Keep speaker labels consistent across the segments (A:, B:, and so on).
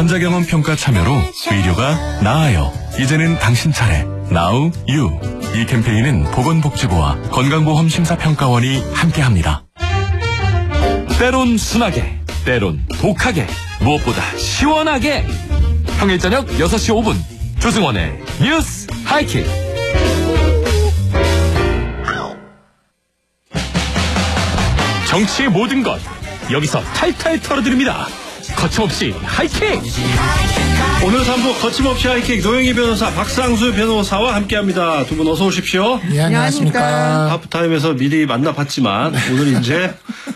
A: 전자경험 평가 참여로 의료가 나아요. 이제는 당신 차례. Now You. 이 캠페인은 보건복지부와 건강보험 심사평가원이 함께합니다. 때론 순하게, 때론 독하게, 무엇보다 시원하게. 평일 저녁 6시 5분 조승원의 뉴스 하이킥. 정치의 모든 것 여기서 탈탈 털어드립니다. 거침없이 하이킥.
B: 오늘 3부 거침없이 하이킥 노영희 변호사, 박상수 변호사와 함께합니다. 두 분 어서 오십시오.
C: 네, 안녕하십니까.
B: 하프타임에서 미리 만나봤지만 오늘 이제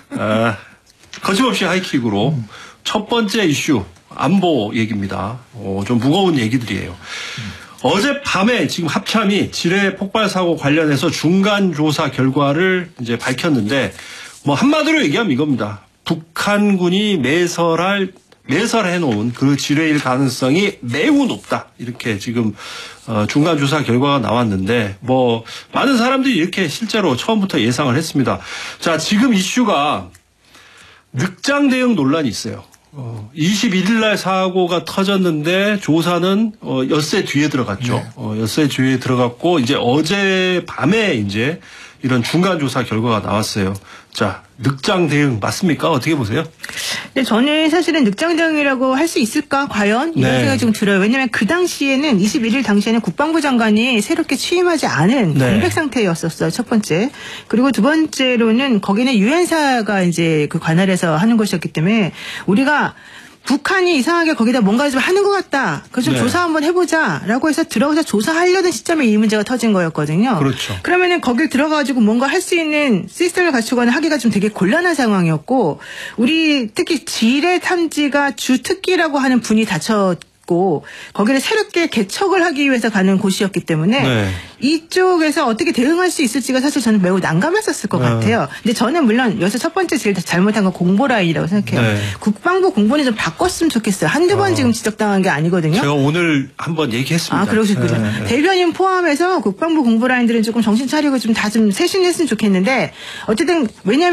B: 거침없이 하이킥으로 첫 번째 이슈 안보 얘기입니다. 좀 무거운 얘기들이에요. 어젯밤에 지금 합참이 지뢰 폭발 사고 관련해서 중간 조사 결과를 이제 밝혔는데 뭐 한마디로 얘기하면 이겁니다. 북한군이 매설해 놓은 그 지뢰일 가능성이 매우 높다. 이렇게 지금 중간 조사 결과가 나왔는데 뭐 많은 사람들이 이렇게 실제로 처음부터 예상을 했습니다. 자, 지금 이슈가 늑장 대응 논란이 있어요. 21일 날 사고가 터졌는데 조사는 엿새 뒤에 들어갔죠. 네. 엿새 뒤에 들어갔고 이제 어젯밤에 이제 이런 중간 조사 결과가 나왔어요. 자, 늑장 대응 맞습니까? 어떻게 보세요?
C: 네, 저는 사실은 늑장 대응이라고 할 수 있을까 과연 이런 생각이 좀 들어요. 왜냐하면 그 당시에는 21일 당시에는 국방부 장관이 새롭게 취임하지 않은 공백 상태였었어요. 첫 번째. 그리고 두 번째로는 거기는 유엔사가 이제 그 관할에서 하는 것이었기 때문에 우리가 북한이 이상하게 거기다 뭔가 좀 하는 것 같다. 그래서 좀 조사 한번 해보자라고 해서 들어가서 조사하려는 시점에 이 문제가 터진 거였거든요.
B: 그렇죠.
C: 그러면은 거길 들어가가지고 뭔가 할 수 있는 시스템을 갖추거나 하기가 좀 되게 곤란한 상황이었고, 우리 특히 지뢰 탐지가 주 특기라고 하는 분이 다쳤고, 거기를 새롭게 개척을 하기 위해서 가는 곳이었기 때문에 이쪽에서 어떻게 대응할 수 있을지가 사실 저는 매우 난감했었을 것 같아요. 근데 저는 물론 여기서 첫 번째 제일 잘못한 건 공보 라인이라고 생각해요. 국방부 공보는 좀 바꿨으면 좋겠어요. 한두 번 지금 지적당한 게 아니거든요.
B: 제가 오늘 한번 얘기했습니다.
C: 아, 그러시군요. 대변인 포함해서 국방부 공보 라인들은 조금 정신 차리고 좀 다 좀 쇄신했으면 좋겠는데 어쨌든 왜냐하면